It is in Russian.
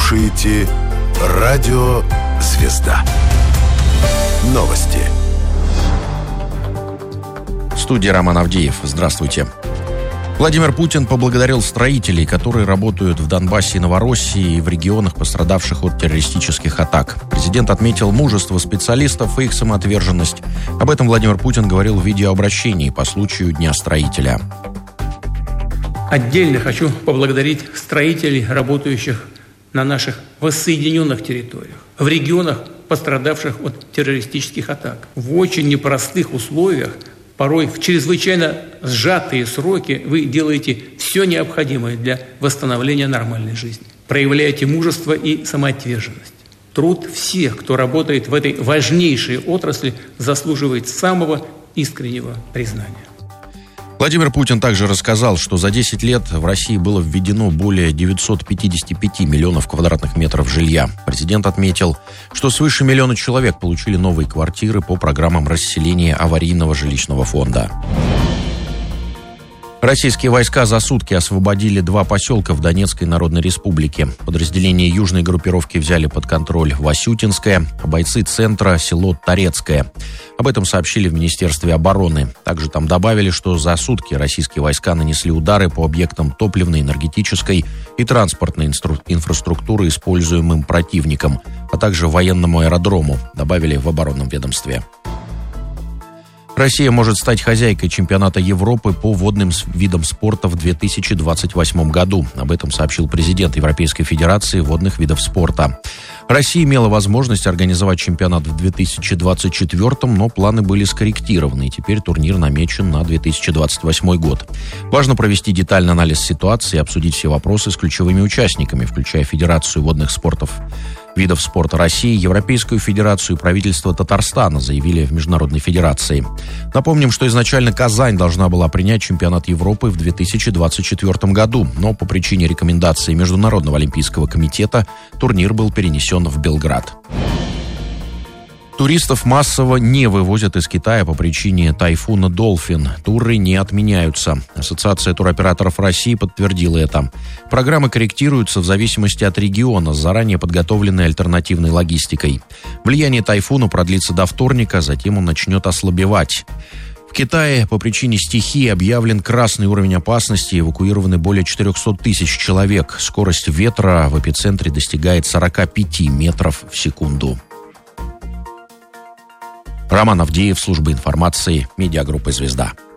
слушаете Радио Звезда. Новости. В студии Роман Авдеев. Здравствуйте. Владимир Путин поблагодарил строителей, которые работают в Донбассе и Новороссии и в регионах, пострадавших от террористических атак. Президент отметил мужество специалистов и их самоотверженность. Об этом Владимир Путин говорил в видеообращении по случаю Дня строителя. Отдельно хочу поблагодарить строителей, работающих на наших воссоединенных территориях, в регионах, пострадавших от террористических атак. В очень непростых условиях, порой в чрезвычайно сжатые сроки, вы делаете все необходимое для восстановления нормальной жизни. Проявляете мужество и самоотверженность. Труд всех, кто работает в этой важнейшей отрасли, заслуживает самого искреннего признания. Владимир Путин также рассказал, что за 10 лет в России было введено более 955 миллионов квадратных метров жилья. Президент отметил, что свыше миллиона человек получили новые квартиры по программам расселения аварийного жилищного фонда. Российские войска за сутки освободили 2 поселка в Донецкой Народной Республике. Подразделения южной группировки взяли под контроль Васютинское, а бойцы центра – село Торецкое. Об этом сообщили в Министерстве обороны. Также там добавили, что за сутки российские войска нанесли удары по объектам топливной, энергетической и транспортной инфраструктуры, используемым противником, а также военному аэродрому, добавили в оборонном ведомстве. Россия может стать хозяйкой чемпионата Европы по водным видам спорта в 2028 году. Об этом сообщил президент Европейской Федерации водных видов спорта. Россия имела возможность организовать чемпионат в 2024, но планы были скорректированы, и теперь турнир намечен на 2028 год. Важно провести детальный анализ ситуации и обсудить все вопросы с ключевыми участниками, включая Федерацию водных видов спорта России, Европейскую Федерацию и правительство Татарстана, заявили в Международной Федерации. Напомним, что изначально Казань должна была принять чемпионат Европы в 2024 году, но по причине рекомендации Международного олимпийского комитета турнир был перенесен в Белград. Туристов массово не вывозят из Китая по причине тайфуна «Долфин». Туры не отменяются. Ассоциация туроператоров России подтвердила это. Программы корректируются в зависимости от региона с заранее подготовленной альтернативной логистикой. Влияние тайфуна продлится до вторника, затем он начнет ослабевать. В Китае по причине стихии объявлен красный уровень опасности, эвакуированы более 400 тысяч человек. Скорость ветра в эпицентре достигает 45 метров в секунду. Роман Авдеев, служба информации, медиагруппа «Звезда».